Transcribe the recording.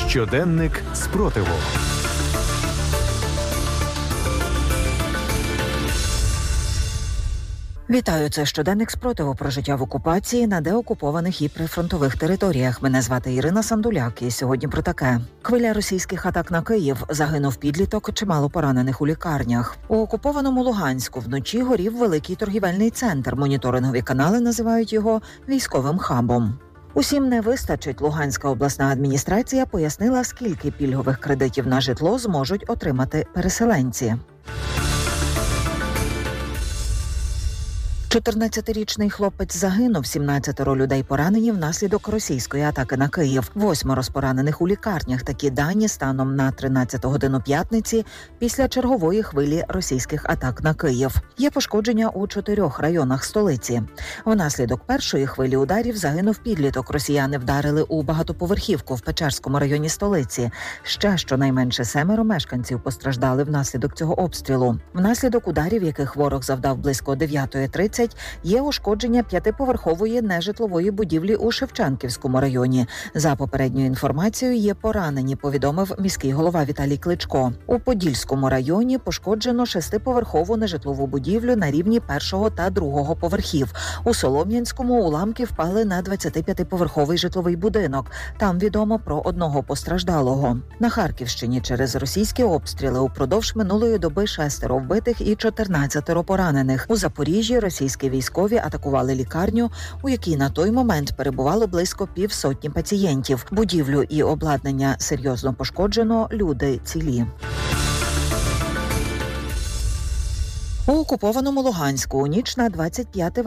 Щоденник спротиву. Вітаю, це щоденник спротиву про життя в окупації на деокупованих і прифронтових територіях. Мене звати Ірина Сандуляк і сьогодні про таке. Хвиля російських атак на Київ, загинув підліток, чимало поранених у лікарнях. У окупованому Луганську вночі горів великий торгівельний центр. Моніторингові канали називають його військовим хабом. Усім не вистачить. Луганська обласна адміністрація пояснила, скільки пільгових кредитів на житло зможуть отримати переселенці. 14-річний хлопець загинув, 17 людей поранені внаслідок російської атаки на Київ. 8 поранених у лікарнях. Такі дані станом на 13 годину п'ятниці після чергової хвилі російських атак на Київ. Є пошкодження у 4 районах столиці. Внаслідок першої хвилі ударів загинув підліток. Росіяни вдарили у багатоповерхівку в Печерському районі столиці. Ще щонайменше 7 мешканців постраждали внаслідок цього обстрілу. Внаслідок ударів, яких ворог завдав близько 9:30, є ушкодження 5-поверхової нежитлової будівлі у Шевченківському районі. За попередньою інформацією, є поранені, повідомив міський голова Віталій Кличко. У Подільському районі пошкоджено 6-поверхову нежитлову будівлю на рівні 1 та 2 поверхів. У Солом'янському уламки впали на 25-поверховий житловий будинок. Там відомо про 1 постраждалого. На Харківщині через російські обстріли упродовж минулої доби 6 вбитих і 14 поранених. У Запоріжжі російські військові атакували лікарню, у якій на той момент перебувало близько 50 пацієнтів. Будівлю і обладнання серйозно пошкоджено, люди цілі. У окупованому Луганську у ніч на 25